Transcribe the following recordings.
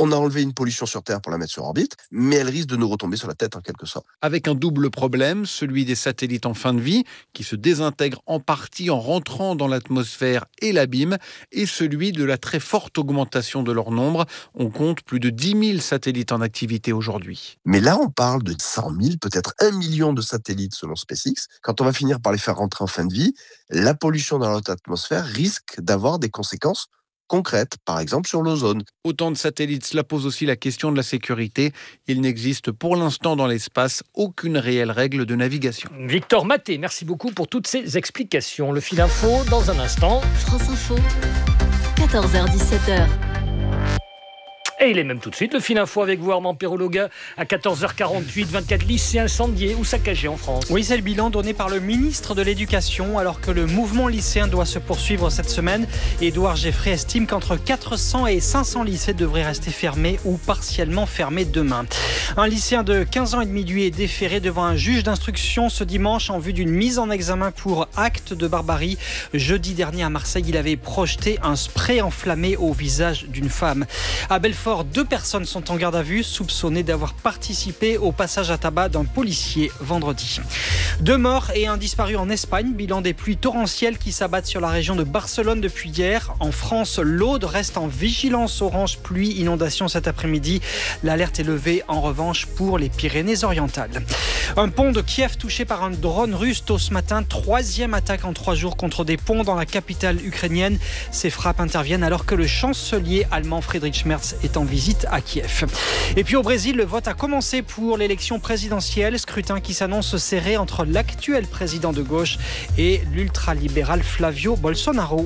On a enlevé une pollution sur Terre pour la mettre sur orbite, mais elle risque de nous retomber sur la tête en quelque sorte. Avec un double problème, celui des satellites en fin de vie, qui se désintègrent en partie en rentrant dans l'atmosphère et l'abîment, et celui de la très forte augmentation de leur nombre. On compte plus de 10 000 satellites en activité aujourd'hui. Mais là, on parle de 100 000, peut-être 1 million de satellites selon SpaceX. Quand on va finir par les faire rentrer en fin de vie, la pollution dans notre atmosphère risque d'avoir des conséquences concrètes, par exemple sur l'ozone. Autant de satellites, cela pose aussi la question de la sécurité. Il n'existe pour l'instant dans l'espace aucune réelle règle de navigation. Victor Maté, merci beaucoup pour toutes ces explications. Le fil info dans un instant. France Info, 14h-17h. Et il est même tout de suite le fil info avec vous, Armand Perrologa, à 14h48. 24 lycées incendiés ou saccagés en France. Oui, c'est le bilan donné par le ministre de l'Éducation, alors que le mouvement lycéen doit se poursuivre cette semaine. Édouard Geffray estime qu'entre 400 et 500 lycées devraient rester fermés ou partiellement fermés demain. Un lycéen de 15 ans et demi lui est déféré devant un juge d'instruction ce dimanche en vue d'une mise en examen pour acte de barbarie. Jeudi dernier à Marseille, il avait projeté un spray enflammé au visage d'une femme. À Belfort, 2 personnes sont en garde à vue, soupçonnées d'avoir participé au passage à tabac d'un policier vendredi. 2 morts et un disparu en Espagne, bilan des pluies torrentielles qui s'abattent sur la région de Barcelone depuis hier. En France, l'Aude reste en vigilance orange pluie inondation cet après-midi. L'alerte est levée en revanche pour les Pyrénées-Orientales. Un pont de Kiev touché par un drone russe tôt ce matin, 3e attaque en 3 jours contre des ponts dans la capitale ukrainienne. Ces frappes interviennent alors que le chancelier allemand Friedrich Merz est en visite à Kiev. Et puis au Brésil, le vote a commencé pour l'élection présidentielle, scrutin qui s'annonce serré entre l'actuel président de gauche et l'ultralibéral Flavio Bolsonaro.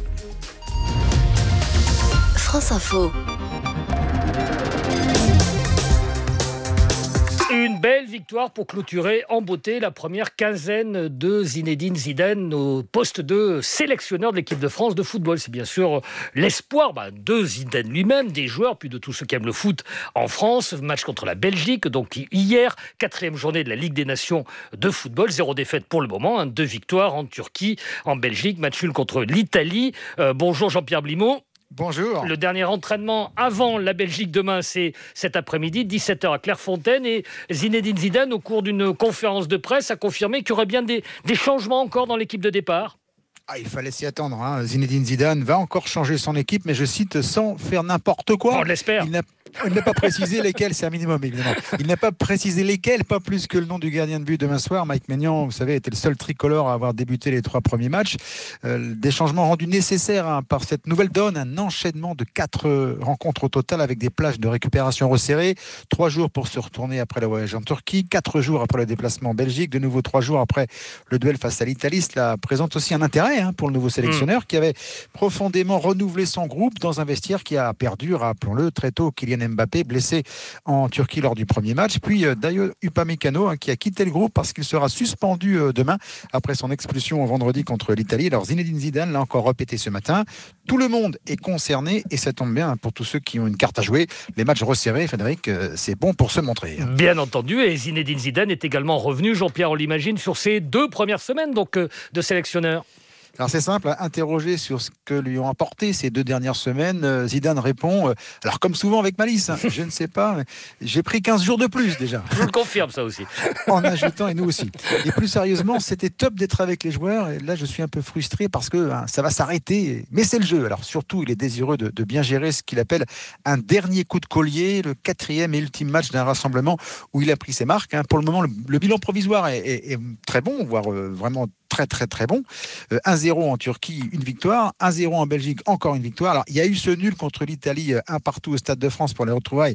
France Info. Une belle victoire pour clôturer en beauté la première quinzaine de Zinedine Zidane au poste de sélectionneur de l'équipe de France de football. C'est bien sûr l'espoir de Zidane lui-même, des joueurs, puis de tous ceux qui aiment le foot en France. Match contre la Belgique, donc hier, 4e journée de la Ligue des Nations de football. 0 défaite pour le moment, 2 victoires en Turquie, en Belgique, match nul contre l'Italie. Bonjour Jean-Pierre Blimaud. Bonjour. Le dernier entraînement avant la Belgique demain, c'est cet après-midi, 17h à Clairefontaine. Et Zinedine Zidane, au cours d'une conférence de presse, a confirmé qu'il y aurait bien des changements encore dans l'équipe de départ. Il fallait s'y attendre. Zinedine Zidane va encore changer son équipe, mais je cite, sans faire n'importe quoi. On l'espère. Il n'a pas précisé lesquels, c'est un minimum évidemment. Il n'a pas précisé lesquels, pas plus que le nom du gardien de but demain soir. Mike Maignan, vous savez, était le seul tricolore à avoir débuté les 3 premiers matchs. Des changements rendus nécessaires par cette nouvelle donne, un enchaînement de 4 rencontres au total avec des plages de récupération resserrées. 3 jours pour se retourner après le voyage en Turquie, 4 jours après le déplacement en Belgique, de nouveau 3 jours après le duel face à l'Italie. Cela présente aussi un intérêt pour le nouveau sélectionneur qui avait profondément renouvelé son groupe dans un vestiaire qui a perdu, rappelons-le, très tôt Kylian Mbappé, blessé en Turquie lors du premier match, puis Dayo Upamecano qui a quitté le groupe parce qu'il sera suspendu demain après son expulsion vendredi contre l'Italie. Alors Zinedine Zidane l'a encore répété ce matin, tout le monde est concerné et ça tombe bien pour tous ceux qui ont une carte à jouer. Les matchs resserrés, Frédéric, c'est bon pour se montrer. Bien entendu, et Zinedine Zidane est également revenu, Jean-Pierre, on l'imagine, sur ses 2 premières semaines donc, de sélectionneur. Alors c'est simple, interrogé sur ce que lui ont apporté ces 2 dernières semaines, Zidane répond, alors comme souvent avec malice, je ne sais pas, j'ai pris 15 jours de plus déjà. Je le confirme ça aussi. En ajoutant, et nous aussi. Et plus sérieusement, c'était top d'être avec les joueurs, et là je suis un peu frustré parce que ça va s'arrêter, mais c'est le jeu. Alors surtout, il est désireux de bien gérer ce qu'il appelle un dernier coup de collier, le 4e et ultime match d'un rassemblement où il a pris ses marques. Pour le moment, le bilan provisoire est très bon, voire vraiment très très très bon. 1-0 en Turquie, une victoire. 1-0 en Belgique, encore une victoire. Alors, il y a eu ce nul contre l'Italie, 1-1 au Stade de France pour les retrouvailles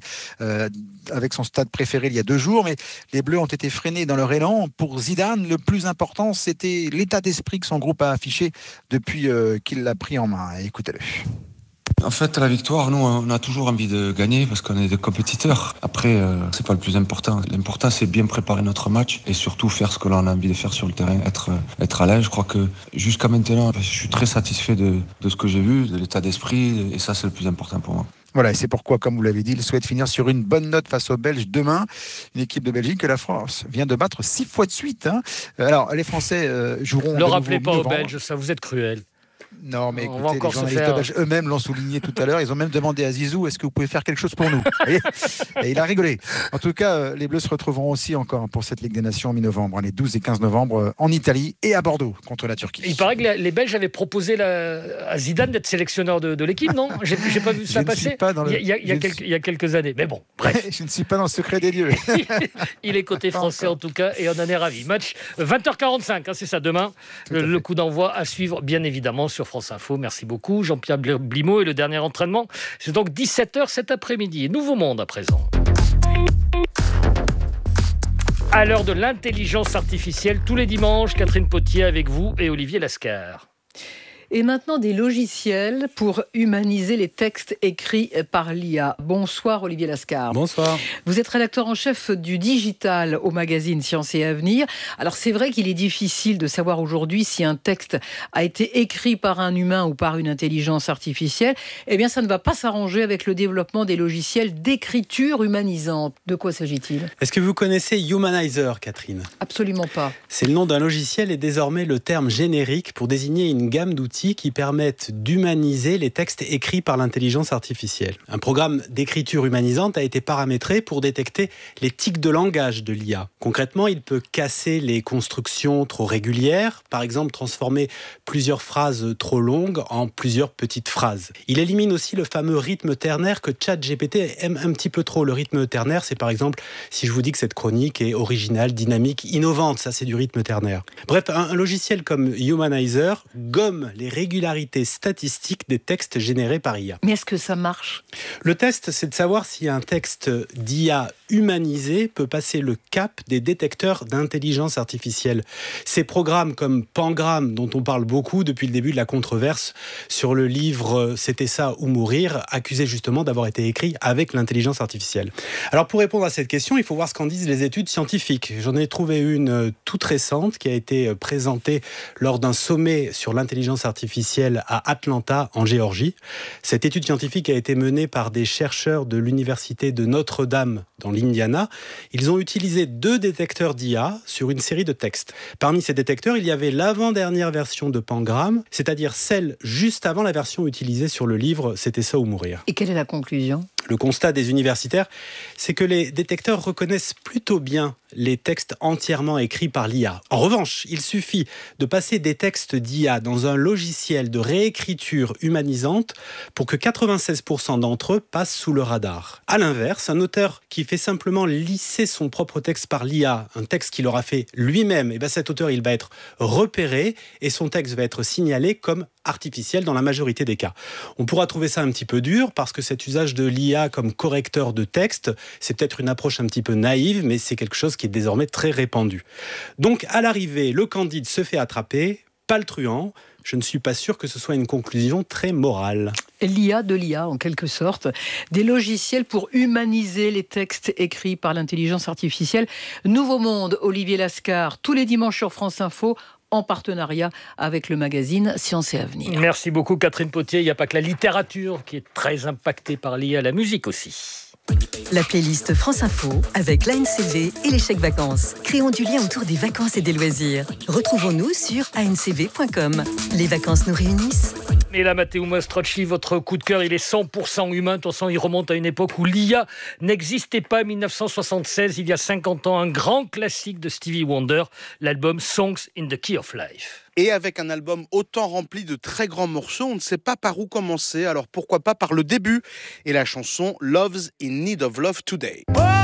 avec son stade préféré il y a 2 jours. Mais les Bleus ont été freinés dans leur élan. Pour Zidane, le plus important, c'était l'état d'esprit que son groupe a affiché depuis qu'il l'a pris en main. Écoutez-le. En fait, la victoire, nous, on a toujours envie de gagner parce qu'on est des compétiteurs. Après, c'est pas le plus important. L'important, c'est bien préparer notre match et surtout faire ce que l'on a envie de faire sur le terrain, être à l'aise. Je crois que jusqu'à maintenant, je suis très satisfait de ce que j'ai vu, de l'état d'esprit, et ça, c'est le plus important pour moi. Voilà, et c'est pourquoi, comme vous l'avez dit, il souhaite finir sur une bonne note face aux Belges demain. Une équipe de Belgique que la France vient de battre 6 fois de suite. Alors, les Français joueront... Ne rappelez pas aux Belges, ça, vous êtes cruel. Non, mais On va écoutez, les encore se journalistes faire- belges eux-mêmes l'ont souligné tout à l'heure. Ils ont même demandé à Zizou, est-ce que vous pouvez faire quelque chose pour nous? Et il a rigolé. En tout cas, les Bleus se retrouveront aussi encore pour cette Ligue des Nations mi-novembre, les 12 et 15 novembre, en Italie et à Bordeaux contre la Turquie. Il paraît que les Belges avaient proposé à Zidane d'être sélectionneur de l'équipe, non? J'ai pas vu ça Je ne passer suis pas dans le- il y a quelques années. Mais bon, bref. Je ne suis pas dans le secret des dieux. Il est côté Pas français encore. en tout cas et on en est ravis. Match 20h45, c'est ça demain. Tout à Le fait. coup d'envoi à suivre bien évidemment sur France Info. Merci beaucoup Jean-Pierre Blimaud et le dernier entraînement. C'est donc 17h cet après-midi. Nouveau monde à présent. À l'heure de l'intelligence artificielle, tous les dimanches, Catherine Potier avec vous et Olivier Lascar. Et maintenant, des logiciels pour humaniser les textes écrits par l'IA. Bonsoir Olivier Lascar. Bonsoir. Vous êtes rédacteur en chef du digital au magazine Science et Avenir. Alors c'est vrai qu'il est difficile de savoir aujourd'hui si un texte a été écrit par un humain ou par une intelligence artificielle. Eh bien, ça ne va pas s'arranger avec le développement des logiciels d'écriture humanisante. De quoi s'agit-il ? Est-ce que vous connaissez Humanizer, Catherine ? Absolument pas. C'est le nom d'un logiciel et désormais le terme générique pour désigner une gamme d'outils qui permettent d'humaniser les textes écrits par l'intelligence artificielle. Un programme d'écriture humanisante a été paramétré pour détecter les tics de langage de l'IA. Concrètement, il peut casser les constructions trop régulières, par exemple transformer plusieurs phrases trop longues en plusieurs petites phrases. Il élimine aussi le fameux rythme ternaire que ChatGPT aime un petit peu trop. Le rythme ternaire, c'est par exemple si je vous dis que cette chronique est originale, dynamique, innovante, ça c'est du rythme ternaire. Bref, un logiciel comme Humanizer gomme les régularités statistiques des textes générés par IA. Mais est-ce que ça marche ? Le test, c'est de savoir si un texte d'IA humanisé peut passer le cap des détecteurs d'intelligence artificielle. Ces programmes comme Pangram, dont on parle beaucoup depuis le début de la controverse sur le livre « C'était ça ou mourir », accusé justement d'avoir été écrit avec l'intelligence artificielle. Alors pour répondre à cette question, il faut voir ce qu'en disent les études scientifiques. J'en ai trouvé une toute récente qui a été présentée lors d'un sommet sur l'intelligence artificielle à Atlanta, en Géorgie. Cette étude scientifique a été menée par des chercheurs de l'université de Notre-Dame dans l'Indiana. Ils ont utilisé 2 détecteurs d'IA sur une série de textes. Parmi ces détecteurs, il y avait l'avant-dernière version de Pangram, c'est-à-dire celle juste avant la version utilisée sur le livre « C'était ça ou mourir ». Et quelle est la conclusion ? Le constat des universitaires, c'est que les détecteurs reconnaissent plutôt bien les textes entièrement écrits par l'IA. En revanche, il suffit de passer des textes d'IA dans un logiciel de réécriture humanisante pour que 96% d'entre eux passent sous le radar. À l'inverse, un auteur qui fait simplement lisser son propre texte par l'IA, un texte qu'il aura fait lui-même, et cet auteur il va être repéré et son texte va être signalé comme artificiel dans la majorité des cas. On pourra trouver ça un petit peu dur parce que cet usage de l'IA comme correcteur de texte, c'est peut-être une approche un petit peu naïve, mais c'est quelque chose qui est désormais très répandu. Donc à l'arrivée, le candide se fait attraper, pas le truand. Je ne suis pas sûr que ce soit une conclusion très morale. L'IA de l'IA, en quelque sorte. Des logiciels pour humaniser les textes écrits par l'intelligence artificielle. Nouveau monde, Olivier Lascar, tous les dimanches sur France Info, en partenariat avec le magazine Science et Avenir. Merci beaucoup Catherine Potier. Il n'y a pas que la littérature qui est très impactée par l'IA, la musique aussi. La playlist France Info avec l'ANCV et les chèques vacances. Créons du lien autour des vacances et des loisirs. Retrouvons-nous sur ancv.com. Les vacances nous réunissent. Et là, Matteo Mastrocchi, votre coup de cœur, il est 100% humain. De toute façon, il remonte à une époque où l'IA n'existait pas. 1976, il y a 50 ans, un grand classique de Stevie Wonder, l'album Songs in the Key of Life. Et avec un album autant rempli de très grands morceaux, on ne sait pas par où commencer. Alors pourquoi pas par le début et la chanson Love's in Need of Love Today. Oh